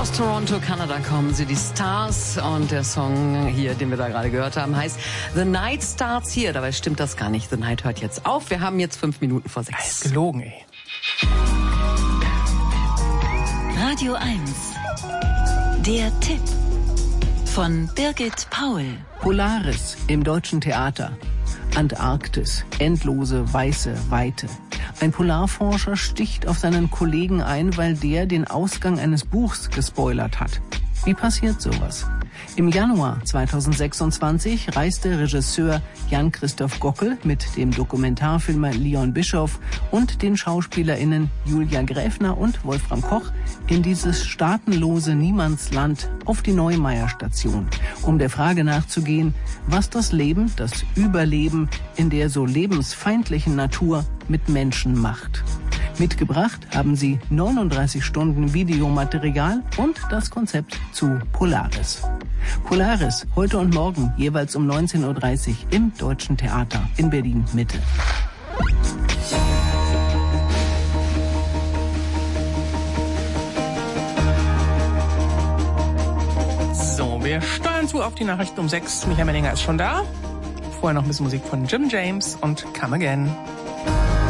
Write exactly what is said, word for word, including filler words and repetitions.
Aus Toronto, Kanada kommen sie, die Stars. Und der Song hier, den wir da gerade gehört haben, heißt The Night Starts Here. Dabei stimmt das gar nicht. The Night hört jetzt auf. Wir haben jetzt fünf Minuten vor sechs. Das ist gelogen, ey. Radio eins. Der Tipp von Birgit Paul. Polaris im Deutschen Theater. Antarktis, endlose weiße Weite. Ein Polarforscher sticht auf seinen Kollegen ein, weil der den Ausgang eines Buchs gespoilert hat. Wie passiert sowas? Im Januar zweitausendsechsundzwanzig reiste Regisseur Jan-Christoph Gockel mit dem Dokumentarfilmer Leon Bischoff und den SchauspielerInnen Julia Gräfner und Wolfram Koch in dieses staatenlose Niemandsland auf die Neumeier-Station, um der Frage nachzugehen, was das Leben, das Überleben in der so lebensfeindlichen Natur mit Menschen macht. Mitgebracht haben sie neununddreißig Stunden Videomaterial und das Konzept zu Polaris. Polaris, heute und morgen, jeweils um neunzehn Uhr dreißig im Deutschen Theater in Berlin-Mitte. So, wir steuern zu auf die Nachrichten um sechs. Michael Menninger ist schon da. Vorher noch ein bisschen Musik von Jim James und Come Again.